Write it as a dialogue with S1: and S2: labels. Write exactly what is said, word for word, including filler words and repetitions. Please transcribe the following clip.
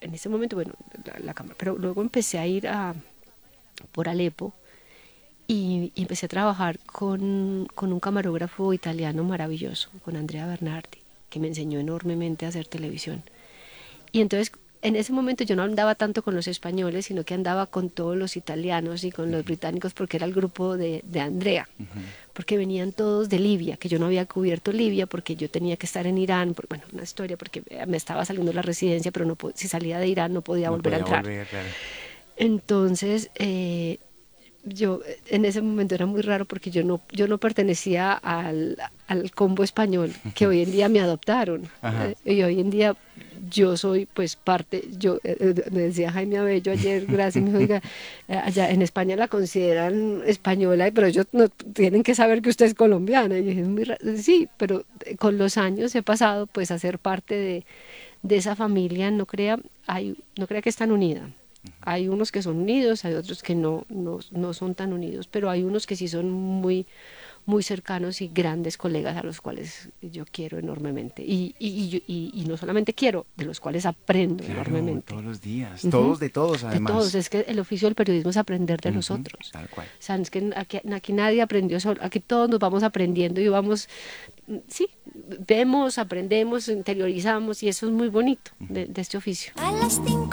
S1: en ese momento, bueno, la, la cámara, pero luego empecé a ir a, por Alepo y, y empecé a trabajar con, con un camarógrafo italiano maravilloso, con Andrea Bernardi, que me enseñó enormemente a hacer televisión. Y entonces en ese momento yo no andaba tanto con los españoles, sino que andaba con todos los italianos y con los británicos, porque era el grupo de, de Andrea,
S2: Ujú.
S1: porque venían todos de Libia, que yo no había cubierto Libia porque yo tenía que estar en Irán, por, bueno, una historia, porque me estaba saliendo la residencia, pero no, si salía de Irán no podía
S2: No
S1: volver a
S2: podía
S1: entrar.
S2: volver, claro.
S1: Entonces, eh, yo en ese momento era muy raro porque yo no, yo no pertenecía al, al combo español que hoy en día me adoptaron.
S2: Ajá.
S1: Eh, y hoy en día yo soy pues parte, yo eh, eh, me decía Jaime Abello ayer, gracias, me dijo, oiga, eh, allá en España la consideran española, pero ellos no tienen que saber que usted es colombiana. Y yo dije, es muy raro. Sí, pero eh, con los años he pasado pues a ser parte de, de esa familia, no crea, hay, no crea que es tan unida. Hay unos que son unidos, hay otros que no, no, no son tan unidos, pero hay unos que sí son muy, muy cercanos y grandes colegas a los cuales yo quiero enormemente. Y, y, y, y no solamente quiero, de los cuales aprendo
S2: Claro,
S1: enormemente.
S2: todos los días,
S1: Ujú.
S2: todos de todos
S1: De todos,
S2: además.
S1: es que el oficio del periodismo es aprender de los
S2: Ujú,
S1: otros.
S2: tal cual.
S1: O sea, es que aquí, aquí nadie aprendió solo, aquí todos nos vamos aprendiendo y vamos, sí, vemos, aprendemos, interiorizamos y eso es muy bonito de, de este oficio.
S3: A las cinco